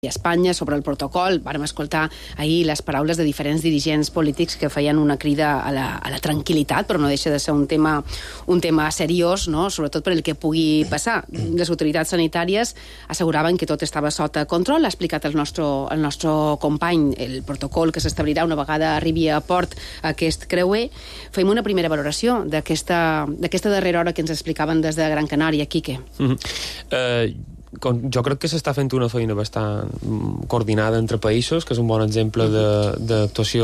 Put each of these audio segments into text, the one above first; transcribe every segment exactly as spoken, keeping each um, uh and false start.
a Espanya sobre el protocol. Vàrem escoltar ahir les paraules de diferents dirigents polítics que feien una crida a la, a la tranquil·litat, però no deixa de ser un tema, un tema seriós, no? Sobretot per el que pugui passar. Les autoritats sanitàries asseguraven que tot estava sota control. Ha explicat el nostre, el nostre company el protocol que s'establirà una vegada arribi a port aquest creuer. Fem una primera valoració d'aquesta darrera hora que ens explicaven des de Gran Canària. Quique. Mm-hmm. uh... Com, jo crec que s'està fent una feina bastant coordinada entre països, que és un bon exemple d'actuació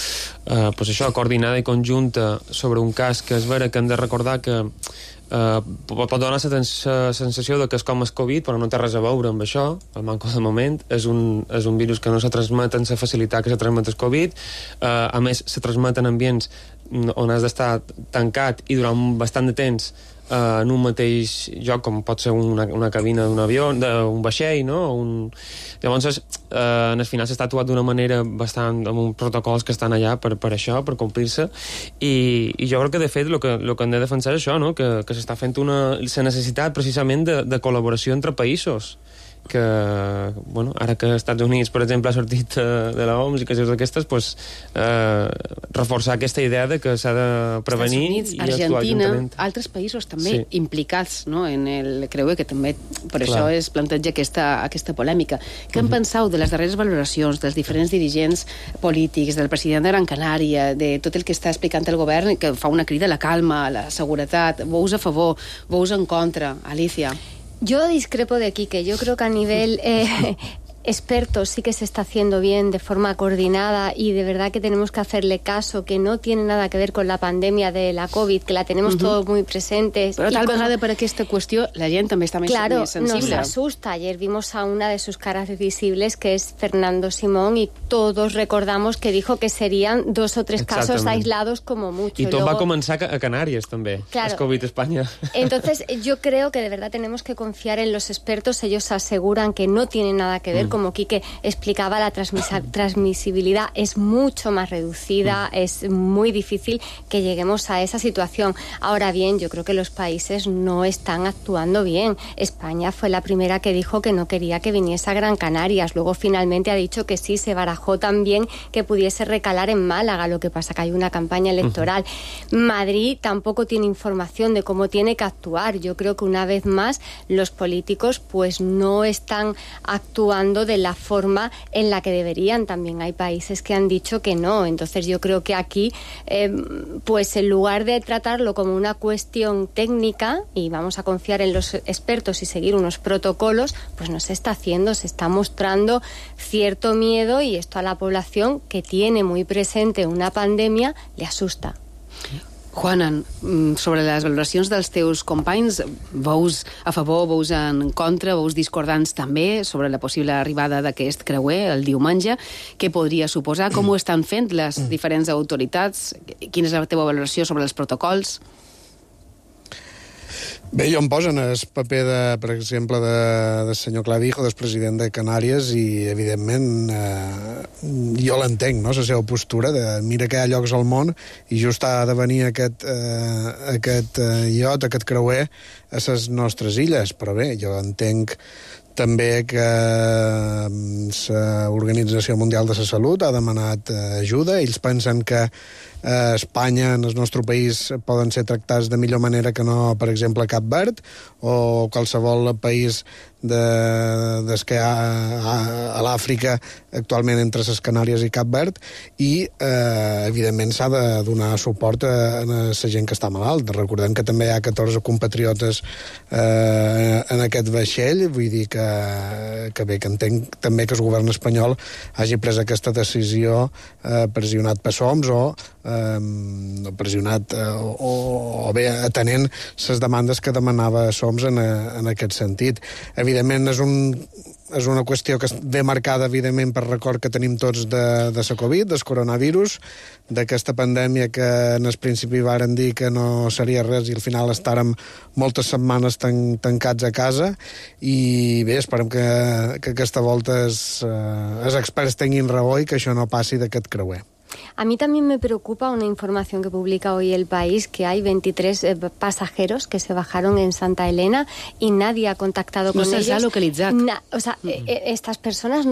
eh, pues això, coordinada i conjunta sobre un cas que és vera que hem de recordar que eh, pot donar la sensació de que és com el Covid, però no té res a veure amb això, el manco de moment. És un, és un virus que no se transmet amb la facilitat que se transmet el Covid. Eh, a més, se transmet en ambients on has d'estar tancat i durant bastant de temps Uh, en un mateix lloc, com pot ser una, una cabina d'un avió, d'un vaixell, no? Un... Llavors, uh, en el final s'està actuat d'una manera bastant, amb uns protocols que estan allà per, per això, per complir-se, i, i jo crec que, de fet, el que, lo que hem de defensar és això, no? Que, que s'està fent una... la necessitat, precisament, de, de col·laboració entre països, que, bueno, ara que als Estats Units, per exemple, ha sortit uh, de l'O M S i coses d'aquestes, pues, uh, reforçar aquesta idea de que s'ha de prevenir Units, i Argentina, actuar juntament. Altres països també sí. implicats, no?, en el creuer, que també per Clar. això es planteja aquesta, aquesta polèmica. Què en uh-huh. penseu de les darreres valoracions dels diferents dirigents polítics, del president de Gran Canària, de tot el que està explicant el govern, que fa una crida a la calma, a la seguretat? Vos a favor, vos en contra? Alicia. Yo discrepo de Quique. Yo creo que a nivel eh, expertos sí que se está haciendo bien de forma coordinada y de verdad que tenemos que hacerle caso, que no tiene nada que ver con la pandemia de la COVID, que la tenemos uh-huh. todos muy presentes. Però tal como... vegada per aquesta qüestió la gent també està més, claro, més sensible. Claro, nos asusta. Ayer vimos a una de sus caras visibles, que es Fernando Simón, y todos recordamos que dijo que serían dos o tres casos aislados como mucho. I tot Luego... va començar a Canàries, també. Claro. El COVID a Espanya. Entonces, yo creo que de verdad tenemos que confiar en los expertos. Ellos aseguran que no tiene nada que ver, mm. como Quique explicaba, la transmisa- transmisibilidad es mucho más reducida, mm. es muy difícil que lleguemos a esa situación. Ahora bien, yo creo que los países no están actuando bien. España fue la primera que dijo que no quería que viniese a Gran Canarias. Luego finalmente ha dicho que sí, se barajó también que pudiese recalar en Málaga. Lo que pasa que hay una campaña electoral. Mm. Madrid tampoco tiene información de cómo tiene que actuar. Yo creo que una vez más los políticos pues no están actuando de la forma en la que deberían. También hay países que han dicho que no. Entonces yo creo que aquí eh, pues en lugar de tratarlo como una cuestión técnica y vamos a confiar en los expertos y seguir unos protocolos, pues no se está haciendo, se está mostrando cierto miedo, y esto a la población que tiene muy presente una pandemia le asusta. Juana, sobre les valoracions dels teus companys, veus a favor, veus en contra, veus discordants també sobre la possible arribada d'aquest creuer el diumenge? Què podria suposar? Com ho estan fent les diferents autoritats? Quina és la teva valoració sobre els protocols? Bé, jo em poso en el paper, de, per exemple, de, del senyor Clavijo, del president de Canàries, i, evidentment, eh, jo l'entenc, no?, la seva postura de mira que hi ha llocs al món i just ha de venir aquest, eh, aquest eh, iot, aquest creuer, a les nostres illes. Però bé, jo entenc també que l'Organització Mundial de la Salut ha demanat ajuda. Ells pensen que a Espanya, en el nostre país, poden ser tractats de millor manera que no, per exemple, Cap Verd o qualsevol país de, des que hi ha a, a l'Àfrica actualment entre les Canàries i Cap Verd, i eh, evidentment s'ha de donar suport a, a la gent que està malalt. Recordem que també hi ha catorze compatriotes eh, en aquest vaixell, vull dir que, que bé, que entenc també que el govern espanyol hagi pres aquesta decisió eh, pressionat per S O M S o eh, pressionat eh, o, o bé atenent les demandes que demanava S O M S en, en aquest sentit. Evidentment és un és una qüestió que ve marcada, evidentment, per record que tenim tots de, de la Covid, del coronavirus, d'aquesta pandèmia que en el principi varen dir que no seria res i al final estàrem moltes setmanes tan, tancats a casa, i bé, esperem que, que aquesta volta els, eh, els experts tinguin raó i que això no passi d'aquest creuer. A mí también me preocupa una información que publica hoy El País, que hay veintitrés eh, pasajeros que se bajaron en Santa Elena y nadie ha contactado no con ellos. No se'ls ha localitzat. Na, o sea, mm-hmm. eh, estas personas